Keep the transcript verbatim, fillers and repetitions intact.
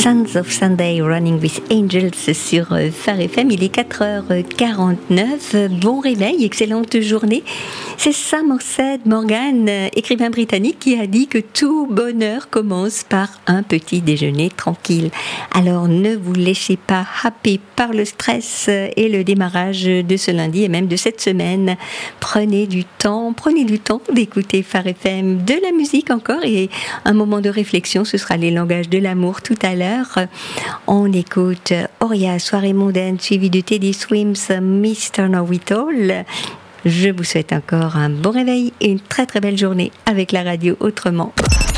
Sons of Sunday, Running with Angels sur Phare F M. Il est quatre heures quarante-neuf. Bon réveil, excellente journée. C'est Somerset Maugham, écrivain britannique, qui a dit que tout bonheur commence par un petit déjeuner tranquille. Alors ne vous laissez pas happer par le stress et le démarrage de ce lundi et même de cette semaine. Prenez du temps, prenez du temps d'écouter Phare F M, de la musique encore et un moment de réflexion. Ce sera les langages de l'amour tout à l'heure. On écoute Oria, Soirée mondaine, suivi de Teddy Swims, mister Know-It-All. Je vous souhaite encore un bon réveil et une très très belle journée avec la radio autrement.